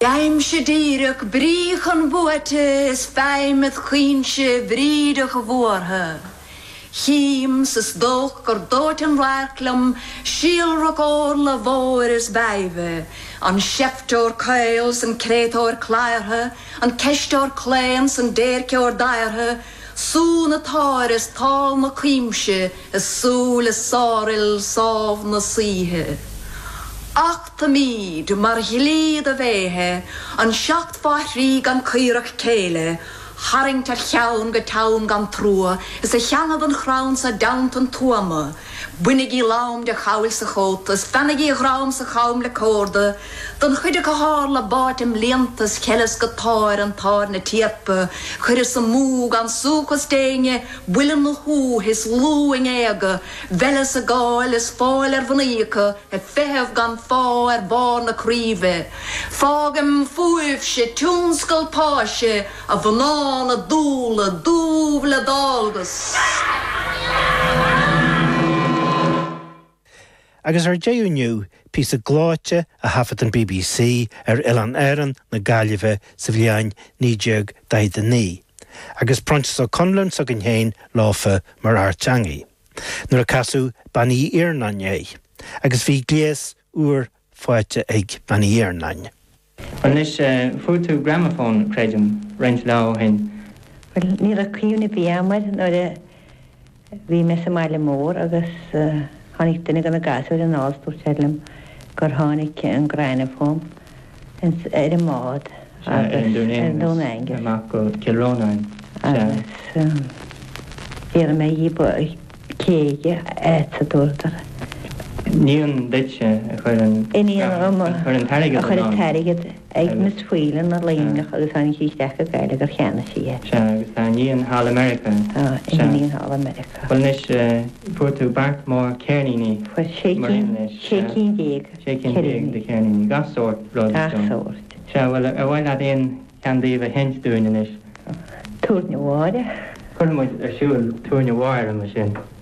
Jaim se dierach brichan boete is feim met chinsje vriedige voorhe. Chiems is doch dood en werklum, shielrok orle voor is bijve. An scheftor keils en kretor klaarhe, an kestor kleins en derkjor dairhe. Soon het haar is tal na chiemsje, is soel is saril sav na sihe. Acht mead, mar glede wehe, an schacht fahrig an kyrach kele, haring ter chaun getaun gan troe, is a changad an chraun sa daunt an tuame, bunnigi laum de chaul sa chot, is fannigi graum sa chaum le corde, dan chudig a haar la baat im lentas kelles getar an tar na tiepe, chudig sa moog an soekas denge, willen no hu his loing ege, veles a gaal is faler van eke, fehev gan faer bar na krive, fagem fuifsje, tunskal pasje, a vanana doele, doevle dalgus. Agus déú nniu pís a gláite a hafad an BBC Ilan Éireann na Gaillimhe sa bhliain 19 agus prontas ó conlann sa gin héin láfa mar arteangaí. Nuair a casú Bannaí Iarnain agus bhí gléas uair fáite ag Bannaí Iarnain. Well, is fuú gramophone creidum rent lá hen. Well, ní a cúna bhí amad nó bhí me sa máile mór agus hánig duine gan na gasú an ástú selum gur hánig an gramophone ar a mád agus ar dúnainge. Amach go Kilrónain. Agus bhíar me híbo céige éit a dúirtar. Níon ditse chuir an tarigad ag na sfuilen na líneach agus hánig isteach a gaile gur cheanna sí. Agus tá níon Hall America. Níon Hall America. Well, is fuú bart mór Cairníní. Shaking dig de Cairníní. Gasort rud. Gasort. Well, a bhhail a déon ceandaíh a hens dúin in is. Túrne bháide. Chur muid a siúil túrne bháir am sin.